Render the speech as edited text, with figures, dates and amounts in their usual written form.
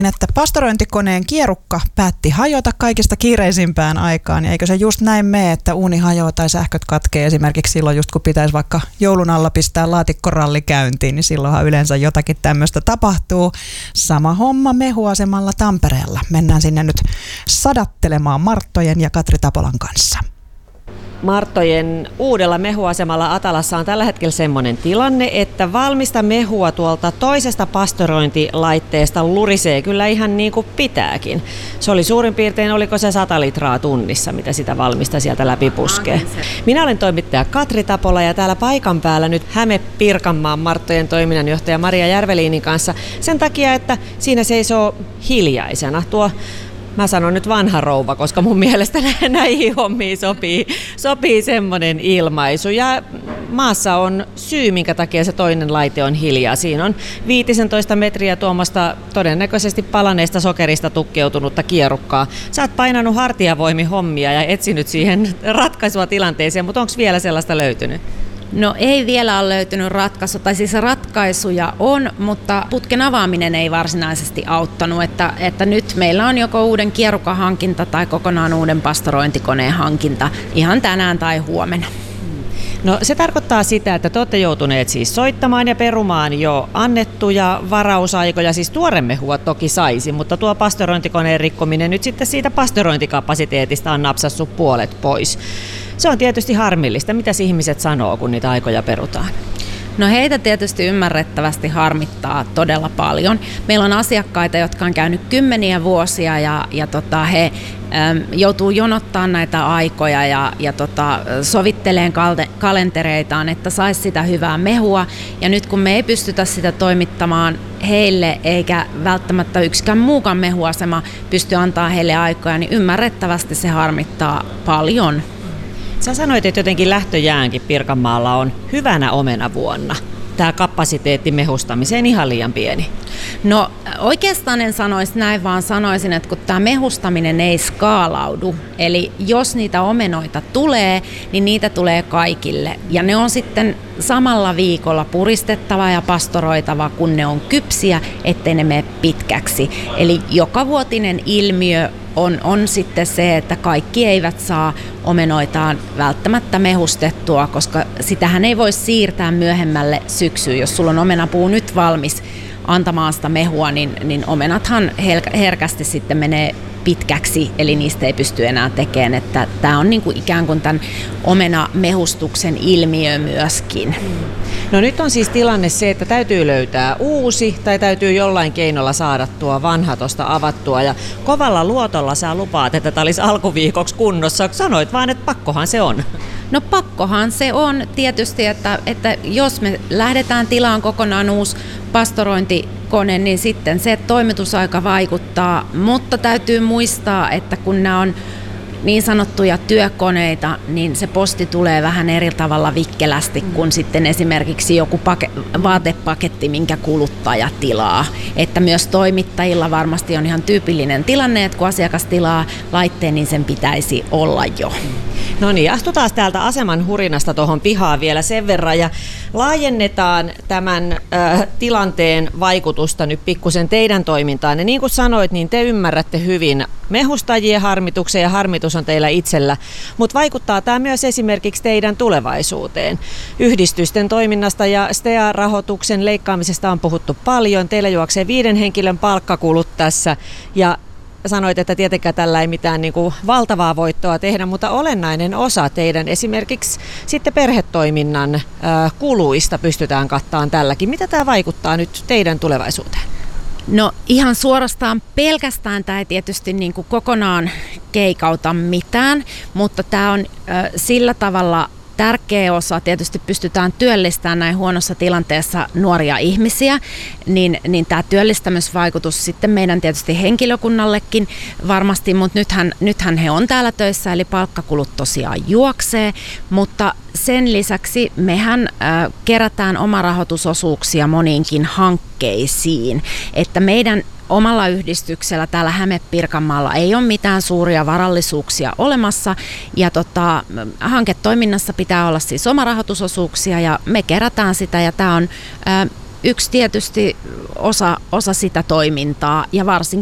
Että pastorointikoneen kierukka päätti hajota kaikista kiireisimpään aikaan. Ja eikö se just näin mene, että uuni hajoaa tai sähköt katkee esimerkiksi silloin, just kun pitäisi vaikka joulun alla pistää laatikkoralli käyntiin, niin silloinhan yleensä jotakin tämmöistä tapahtuu. Sama homma mehuasemalla Tampereella. Mennään sinne nyt sadattelemaan Marttojen ja Katri Tapolan kanssa. Marttojen uudella mehuasemalla Atalassa on tällä hetkellä semmoinen tilanne, että valmista mehua tuolta toisesta pastorointilaitteesta lurisee kyllä ihan niin kuin pitääkin. Se oli suurin piirtein, oliko se 100 litraa tunnissa, mitä sitä valmista sieltä läpi puskee. Minä olen toimittaja Katri Tapola ja täällä paikan päällä nyt Häme-Pirkanmaan Marttojen toiminnanjohtaja Maria Järveliinin kanssa sen takia, että siinä seisoo hiljaisena tuo. Mä sanon nyt vanha rouva, koska mun mielestä näihin hommiin sopii semmoinen ilmaisu. Ja maassa on syy, minkä takia se toinen laite on hiljaa. Siinä on 15 metriä tuommoista todennäköisesti palaneesta sokerista tukkeutunutta kierukkaa. Sä oot painanut hartiavoimin hommia ja etsinyt siihen ratkaisua tilanteeseen, mutta onko vielä sellaista löytynyt? No ei vielä ole löytynyt ratkaisu, tai siis ratkaisuja on, mutta putken avaaminen ei varsinaisesti auttanut, että nyt meillä on joko uuden kierukkahankinta tai kokonaan uuden pastorointikoneen hankinta ihan tänään tai huomenna. No se tarkoittaa sitä, että te olette joutuneet siis soittamaan ja perumaan jo annettuja varausaikoja, siis tuoremehua toki saisi, mutta tuo pastorointikoneen rikkominen nyt sitten siitä pastorointikapasiteetista on napsassut puolet pois. Se on tietysti harmillista. Mitä ihmiset sanoo, kun niitä aikoja perutaan? No heitä tietysti ymmärrettävästi harmittaa todella paljon. Meillä on asiakkaita, jotka on käynyt kymmeniä vuosia ja he joutuu jonottaa näitä aikoja ja sovitteleen kalentereitaan, että saisi sitä hyvää mehua. Ja nyt kun me ei pystytä sitä toimittamaan heille eikä välttämättä yksikään muukaan mehuasema pysty antaa heille aikoja, niin ymmärrettävästi se harmittaa paljon. Sä sanoit, että jotenkin lähtöjäänkin Pirkanmaalla on hyvänä omenavuonna. Tämä kapasiteetti mehustamiseen ihan liian pieni. No oikeastaan en sanoisi näin, vaan sanoisin, että kun tämä mehustaminen ei skaalaudu, eli jos niitä omenoita tulee, niin niitä tulee kaikille. Ja ne on sitten samalla viikolla puristettava ja pastoroitava, kun ne on kypsiä, ettei ne mene pitkäksi. Eli jokavuotinen ilmiö on sitten se, että kaikki eivät saa omenoitaan välttämättä mehustettua, koska sitähän ei voi siirtää myöhemmälle syksyyn. Jos sulla on omenapuu nyt valmis antamaan sitä mehua, niin omenathan herkästi sitten menee pitkäksi, eli niistä ei pysty enää tekemään. Että tämä on niin kuin ikään kuin tämän omenamehustuksen ilmiö myöskin. No nyt on siis tilanne se, että täytyy löytää uusi tai täytyy jollain keinolla saada tuo vanha tuosta avattua. Ja kovalla luotolla sä lupaat, että tämä olisi alkuviikoksi kunnossa. Sanoit vaan, että pakkohan se on. No pakkohan se on tietysti, että jos me lähdetään tilaan kokonaan uusi pastorointikone, niin sitten se toimitusaika vaikuttaa, mutta täytyy muistaa, että kun nämä on niin sanottuja työkoneita, niin se posti tulee vähän eri tavalla vikkelästi kuin sitten esimerkiksi joku vaatepaketti, minkä kuluttaja tilaa. Että myös toimittajilla varmasti on ihan tyypillinen tilanne, että kun asiakas tilaa laitteen, niin sen pitäisi olla jo. No niin, astutaan täältä aseman hurinasta tuohon pihaan vielä sen verran ja laajennetaan tämän tilanteen vaikutusta nyt pikkusen teidän toimintaan. Ja niin kuin sanoit, niin te ymmärrätte hyvin mehustajien harmituksen ja harmitus on teillä itsellä, mutta vaikuttaa tämä myös esimerkiksi teidän tulevaisuuteen. Yhdistysten toiminnasta ja STEA-rahoituksen leikkaamisesta on puhuttu paljon. Teillä juoksee 5 henkilön palkkakulut tässä ja sanoit, että tietenkään tällä ei mitään niin kuin valtavaa voittoa tehdä, mutta olennainen osa teidän esimerkiksi sitten perhetoiminnan kuluista pystytään kattamaan tälläkin. Mitä tämä vaikuttaa nyt teidän tulevaisuuteen? No ihan suorastaan pelkästään tämä ei tietysti niin kuin kokonaan keikauta mitään, mutta tämä on sillä tavalla tärkeä osa, tietysti pystytään työllistämään näin huonossa tilanteessa nuoria ihmisiä, niin tämä työllistämisvaikutus sitten meidän tietysti henkilökunnallekin varmasti, mutta nythän he on täällä töissä, eli palkkakulut tosiaan juoksee, mutta sen lisäksi mehän kerätään omarahoitusosuuksia moniinkin hankkeisiin, että meidän omalla yhdistyksellä täällä Häme-Pirkanmaalla ei ole mitään suuria varallisuuksia olemassa ja hanketoiminnassa pitää olla siis omarahoitusosuuksia ja me kerätään sitä ja tämä on yksi tietysti osa sitä toimintaa ja varsinkin